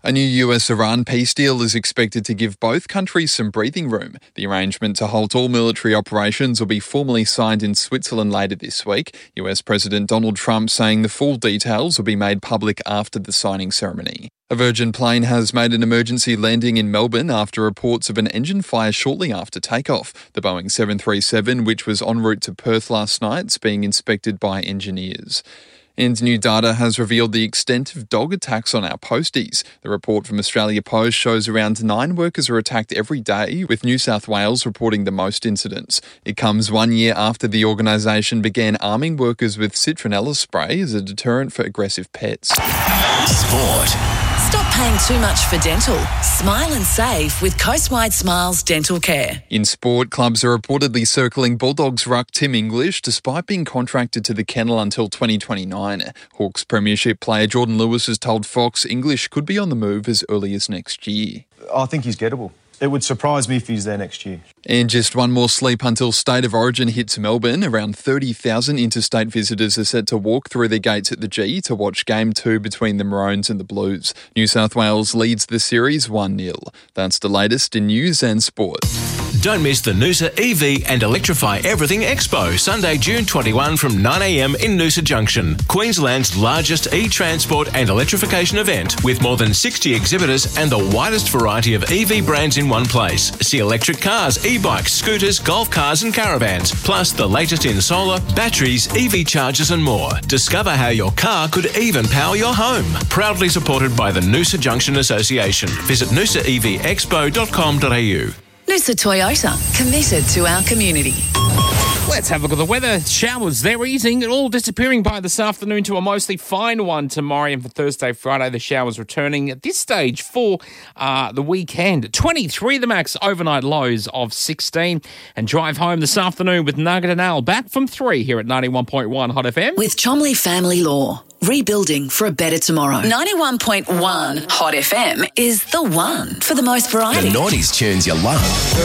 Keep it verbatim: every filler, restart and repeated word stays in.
A new U S-Iran peace deal is expected to give both countries some breathing room. The arrangement to halt all military operations will be formally signed in Switzerland later this week. U S President Donald Trump saying the full details will be made public after the signing ceremony. A Virgin plane has made an emergency landing in Melbourne after reports of an engine fire shortly after takeoff. The Boeing seven thirty-seven, which was en route to Perth last night, is being inspected by engineers. And new data has revealed the extent of dog attacks on our posties. The report from Australia Post shows around nine workers are attacked every day, with New South Wales reporting the most incidents. It comes one year after the organisation began arming workers with citronella spray as a deterrent for aggressive pets. Sport. Stop paying too much for dental. Smile and save with Coastwide Smiles Dental Care. In sport, clubs are reportedly circling Bulldogs ruck Tim English despite being contracted to the kennel until twenty twenty-nine. Hawks premiership player Jordan Lewis has told Fox English could be on the move as early as next year. I think he's gettable. It would surprise me if he's there next year. And just one more sleep until State of Origin hits Melbourne. Around thirty thousand interstate visitors are set to walk through the gates at the G to watch Game two between the Maroons and the Blues. New South Wales leads the series one nil. That's the latest in news and sport. Don't miss the Noosa E V and Electrify Everything Expo, Sunday, June twenty-first from nine a m in Noosa Junction. Queensland's largest e-transport and electrification event with more than sixty exhibitors and the widest variety of E V brands in one place. See electric cars, e-bikes, scooters, golf cars and caravans, plus the latest in solar, batteries, E V chargers and more. Discover how your car could even power your home. Proudly supported by the Noosa Junction Association. Visit noosa e v expo dot com dot a u. Noosa Toyota, committed to our community. Let's have a look at the weather. Showers, they're easing, all disappearing by this afternoon to a mostly fine one tomorrow. And for Thursday, Friday, the showers returning at this stage for uh, the weekend. twenty-three the max, overnight lows of sixteen. And drive home this afternoon with Nugget and Al back from three here at ninety-one point one Hot F M. With Chomley Family Law, rebuilding for a better tomorrow. ninety-one point one Hot F M is the one for the most variety. The noughties tunes you love.